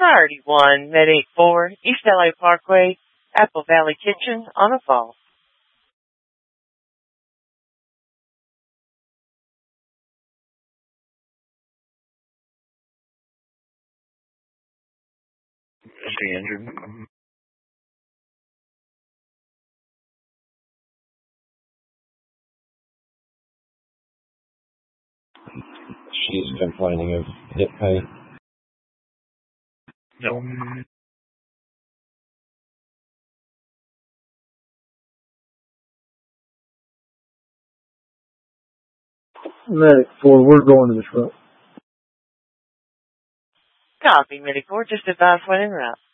Priority 1, Med 84, East LA Parkway, Apple Valley Kitchen on a fall. Is she injured? She's complaining of hip pain. No. Medic 4, we're going to the truck. Copy, Medic 4, just advise when en route.